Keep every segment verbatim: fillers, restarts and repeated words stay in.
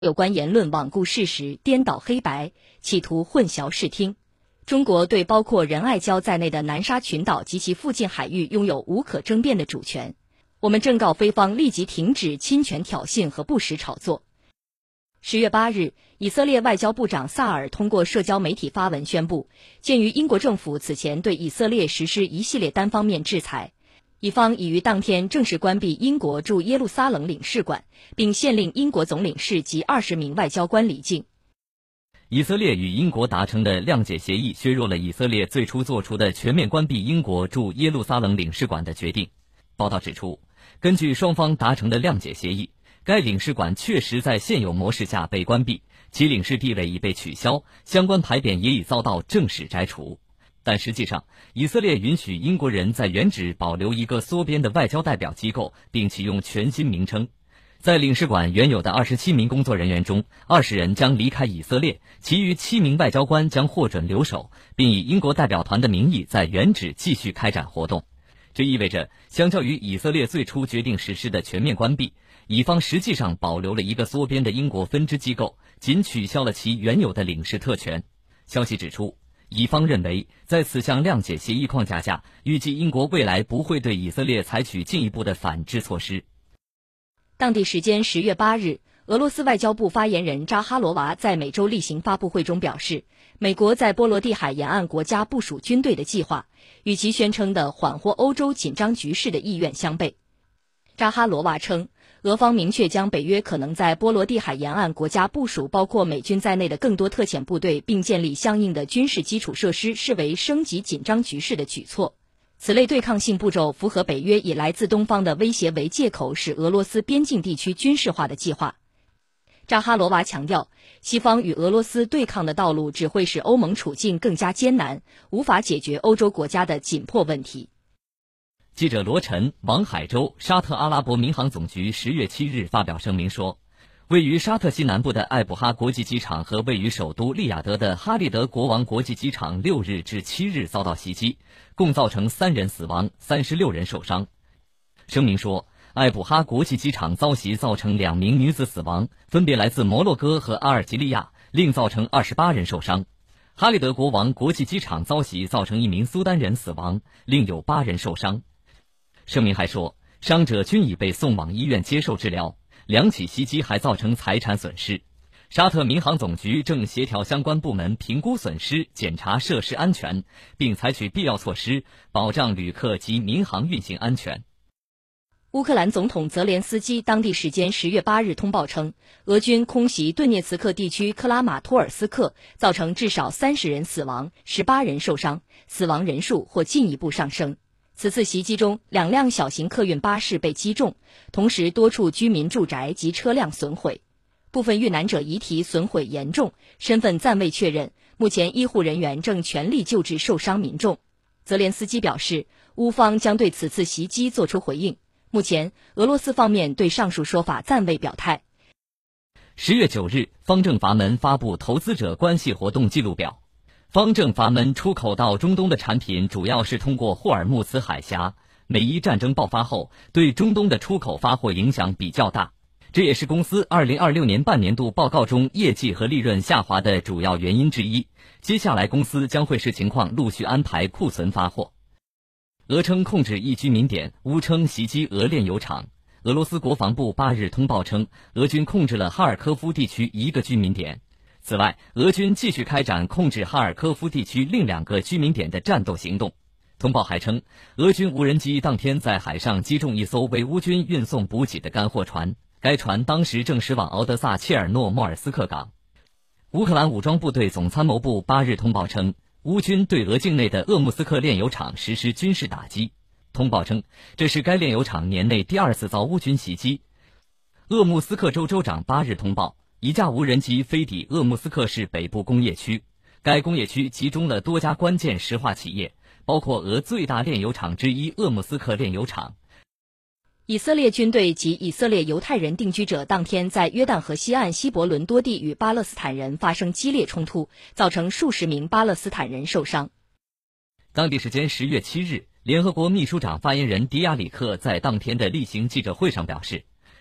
有关言论罔顾事实、颠倒黑白，企图混淆视听。中国对包括仁爱礁在内的南沙群岛及其附近海域拥有无可争辩的主权。我们正告菲方立即停止侵权挑衅和不实炒作。十月八日，以色列外交部长萨尔通过社交媒体发文宣布，鉴于英国政府此前对以色列实施一系列单方面制裁，以方已于当天正式关闭英国驻耶路撒冷领事馆，并限令英国总领事及二十名外交官离境。 以色列与英国达成的谅解协议削弱了以色列最初做出的全面关闭英国驻耶路撒冷领事馆的决定。报道指出，根据双方达成的谅解协议，该领事馆确实在现有模式下被关闭，其领事地位已被取消，相关牌匾也已遭到正式摘除。但实际上，以色列允许英国人在原址保留一个缩编的外交代表机构，并启用全新名称。在领事馆原有的二十七名工作人员中，二十人将离开以色列，其余七名外交官将获准留守，并以英国代表团的名义在原址继续开展活动。这意味着，相较于以色列最初决定实施的全面关闭，以方实际上保留了一个缩编的英国分支机构，仅取消了其原有的领事特权。消息指出，以方认为，在此项谅解协议框架下，预计英国未来不会对以色列采取进一步的反制措施。 当地时间十月八日，俄罗斯外交部发言人扎哈罗娃在每周例行发布会中表示，美国在波罗的海沿岸国家部署军队的计划，与其宣称的缓和欧洲紧张局势的意愿相悖。扎哈罗娃称，俄方明确将北约可能在波罗的海沿岸国家部署包括美军在内的更多特遣部队，并建立相应的军事基础设施，视为升级紧张局势的举措。此类对抗性步骤符合北约以来自东方的威胁为借口使俄罗斯边境地区军事化的计划。扎哈罗娃强调，西方与俄罗斯对抗的道路只会使欧盟处境更加艰难，无法解决欧洲国家的紧迫问题。 记者罗晨、王海洲，沙特阿拉伯民航总局十月七日发表声明说，位于沙特西南部的艾布哈国际机场和位于首都利雅得的哈利德国王国际机场六日至七日遭到袭击，共造成三人死亡，三十六人受伤。声明说，艾布哈国际机场遭袭造成两名女子死亡，分别来自摩洛哥和阿尔及利亚，另造成二十八人受伤。哈利德国王国际机场遭袭造成一名苏丹人死亡，另有八人受伤。声明还说，伤者均已被送往医院接受治疗，两起袭击还造成财产损失。沙特民航总局正协调相关部门评估损失，检查设施安全，并采取必要措施，保障旅客及民航运行安全。 乌克兰总统泽连斯基当地时间十月八日通报称，俄军空袭顿涅茨克地区克拉马托尔斯克，造成至少三十人死亡，十八人受伤，死亡人数或进一步上升。此次袭击中，两辆小型客运巴士被击中，同时多处居民住宅及车辆损毁，部分遇难者遗体损毁严重，身份暂未确认。目前医护人员正全力救治受伤民众。泽连斯基表示，乌方将对此次袭击作出回应。目前，俄罗斯方面对上述说法暂未表态。 十月九日，方正阀门发布投资者关系活动记录表。方正阀门出口到中东的产品主要是通过霍尔木兹海峡，美伊战争爆发后，对中东的出口发货影响比较大，这也是公司二零二六年半年度报告中业绩和利润下滑的主要原因之一。接下来公司将会视情况陆续安排库存发货。俄称控制一居民点，乌称袭击俄炼油厂。俄罗斯国防部八日通报称，俄军控制了哈尔科夫地区一个居民点。此外，俄军继续开展控制哈尔科夫地区另两个居民点的战斗行动。通报还称，俄军无人机当天在海上击中一艘为乌军运送补给的干货船，该船当时正驶往敖德萨切尔诺莫尔斯克港。乌克兰武装部队总参谋部八日通报称，乌军对俄境内的鄂木斯克炼油厂实施军事打击。通报称，这是该炼油厂年内第二次遭乌军袭击。鄂木斯克州州长八日通报，一架无人机飞抵鄂木斯克市北部工业区，该工业区集中了多家关键石化企业，包括俄最大炼油厂之一鄂木斯克炼油厂。 以色列军队及以色列犹太人定居者当天在约旦河西岸西伯伦多地与巴勒斯坦人发生激烈冲突，造成数十名巴勒斯坦人受伤。 当地时间十月七日，联合国秘书长发言人迪亚里克在当天的例行记者会上表示，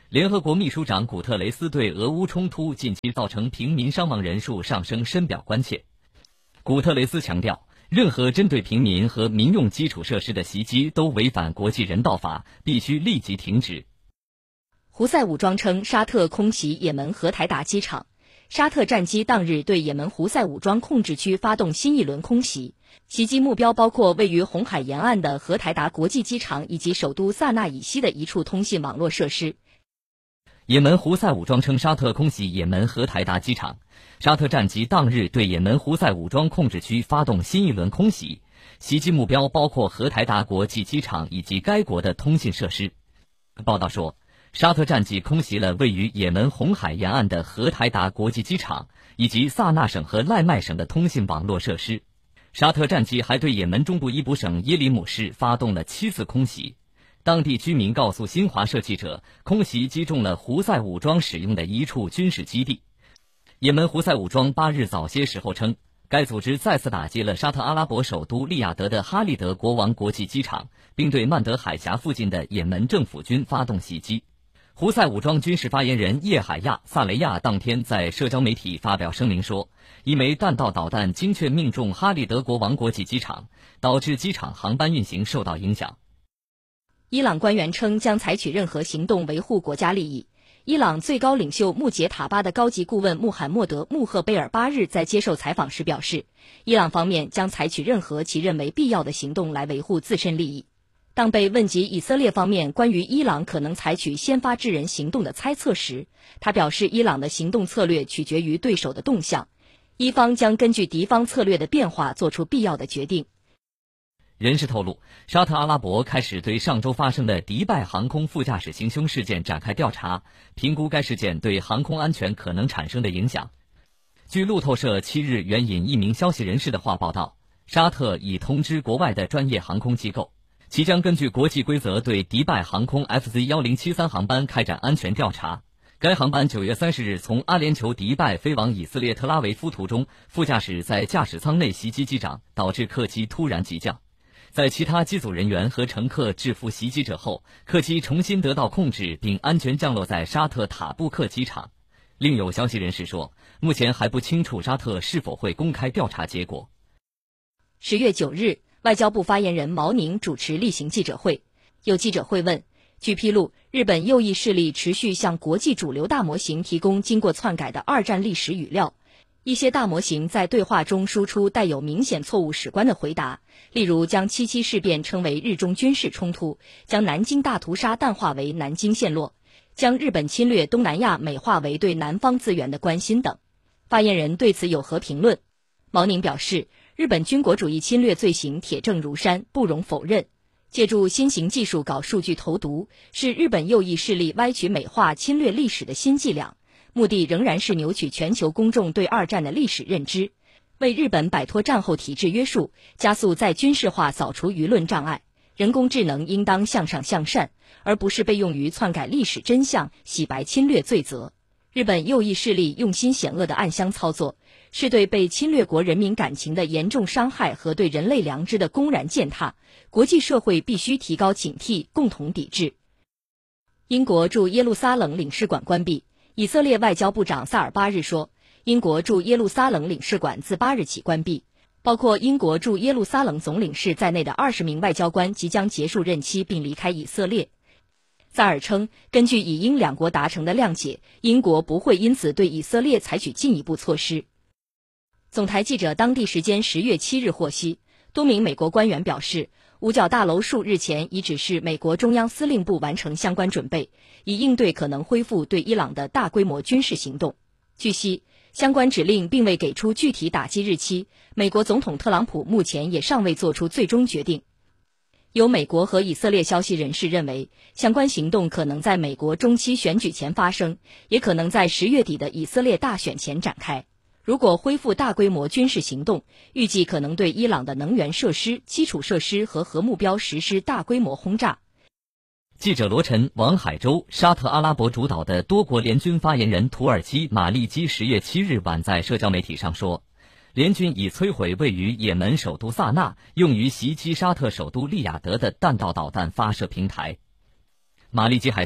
联合国秘书长古特雷斯对俄乌冲突近期造成平民伤亡人数上升深表关切。古特雷斯强调，任何针对平民和民用基础设施的袭击都违反国际人道法，必须立即停止。 胡塞武装称沙特空袭也门荷台达机场。沙特战机当日对也门胡塞武装控制区发动新一轮空袭，袭击目标包括位于红海沿岸的荷台达国际机场以及首都萨那以西的一处通信网络设施。 也门胡塞武装称沙特空袭也门荷台达机场，沙特战机当日对也门胡塞武装控制区发动新一轮空袭，袭击目标包括荷台达国际机场以及该国的通信设施。报道说，沙特战机空袭了位于也门红海沿岸的荷台达国际机场以及萨那省和赖麦省的通信网络设施。沙特战机还对也门中部伊卜省耶里姆市发动了七次空袭。当地居民告诉新华社记者，空袭击中了胡塞武装使用的一处军事基地。也门胡塞武装八日早些时候称，该组织再次打击了沙特阿拉伯首都利雅得的哈利德国王国际机场，并对曼德海峡附近的也门政府军发动袭击。胡塞武装军事发言人叶海亚·萨雷亚当天在社交媒体发表声明说，一枚弹道导弹精确命中哈利德国王国际机场，导致机场航班运行受到影响。 伊朗官员称将采取任何行动维护国家利益。伊朗最高领袖穆杰塔巴的高级顾问穆罕默德·穆赫贝尔八日在接受采访时表示，伊朗方面将采取任何其认为必要的行动来维护自身利益。当被问及以色列方面关于伊朗可能采取先发制人行动的猜测时，他表示伊朗的行动策略取决于对手的动向，伊方将根据敌方策略的变化做出必要的决定。 人士透露，沙特阿拉伯开始对上周发生的迪拜航空副驾驶行凶事件展开调查，评估该事件对航空安全可能产生的影响。据路透社七日援引一名消息人士的话报道，沙特已通知国外的专业航空机构，其将根据国际规则对迪拜航空 F Z 一零七三 航班开展安全调查。该航班九月三十日从阿联酋迪拜飞往以色列特拉维夫途中，副驾驶在驾驶舱内袭击机长，导致客机突然急降。在其他机组人员和乘客制服袭击者后，客机重新得到控制并安全降落在沙特塔布克机场。另有消息人士说，目前还不清楚沙特是否会公开调查结果。 十月九日，外交部发言人毛宁主持例行记者会，有记者会问，据披露，日本右翼势力持续向国际主流大模型提供经过篡改的二战历史语料。一些大模型在对话中输出带有明显错误史观的回答，例如将七七事变称为日中军事冲突，将南京大屠杀淡化为南京陷落，将日本侵略东南亚美化为对南方资源的关心等。发言人对此有何评论？毛宁表示，日本军国主义侵略罪行铁证如山，不容否认。借助新型技术搞数据投毒，是日本右翼势力歪曲美化侵略历史的新伎俩，目的仍然是扭曲全球公众对二战的历史认知，为日本摆脱战后体制约束，加速在军事化扫除舆论障碍。人工智能应当向上向善，而不是被用于篡改历史真相、洗白侵略罪责。日本右翼势力用心险恶的暗箱操作，是对被侵略国人民感情的严重伤害和对人类良知的公然践踏，国际社会必须提高警惕，共同抵制。英国驻耶路撒冷领事馆关闭。以色列外交部长萨尔巴日说，英国驻耶路撒冷领事馆自八日起关闭，包括英国驻耶路撒冷总领事在内的二十名外交官即将结束任期并离开以色列。萨尔称，根据以英两国达成的谅解，英国不会因此对以色列采取进一步措施。总台记者当地时间十月七日获悉，多名美国官员表示，五角大楼数日前已指示美国中央司令部完成相关准备，以应对可能恢复对伊朗的大规模军事行动。据悉，相关指令并未给出具体打击日期，美国总统特朗普目前也尚未做出最终决定。有美国和以色列消息人士认为，相关行动可能在美国中期选举前发生，也可能在十月底的以色列大选前展开。如果恢复大规模军事行动，预计可能对伊朗的能源设施、基础设施和核目标实施大规模轰炸。 记者罗晨、王海洲，沙特阿拉伯主导的多国联军发言人土耳其马利基十月七日晚在社交媒体上说，联军已摧毁位于也门首都萨那用于袭击沙特首都利雅得的弹道导弹发射平台。马利基还说，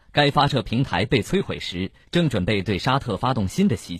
该发射平台被摧毁时，正准备对沙特发动新的袭击。